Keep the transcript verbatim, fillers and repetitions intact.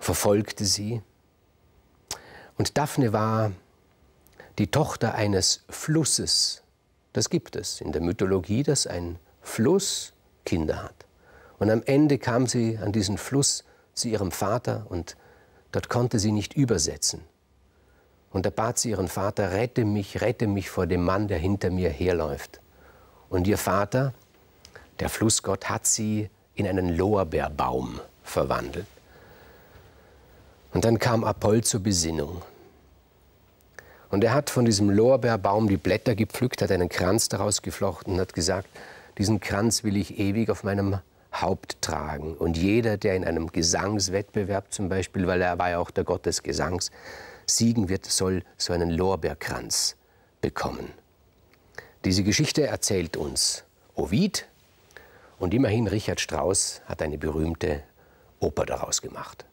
verfolgte sie. Und Daphne war die Tochter eines Flusses. Das gibt es in der Mythologie, dass ein Fluss Kinder hat. Und am Ende kam sie an diesen Fluss zu ihrem Vater und dort konnte sie nicht übersetzen. Und da bat sie ihren Vater, rette mich, rette mich vor dem Mann, der hinter mir herläuft. Und ihr Vater, der Flussgott, hat sie in einen Lorbeerbaum verwandelt. Und dann kam Apoll zur Besinnung. Und er hat von diesem Lorbeerbaum die Blätter gepflückt, hat einen Kranz daraus geflochten und hat gesagt, diesen Kranz will ich ewig auf meinem Haupt tragen. Und jeder, der in einem Gesangswettbewerb zum Beispiel, weil er war ja auch der Gott des Gesangs, siegen wird, soll so einen Lorbeerkranz bekommen. Diese Geschichte erzählt uns Ovid und immerhin Richard Strauss hat eine berühmte Oper daraus gemacht.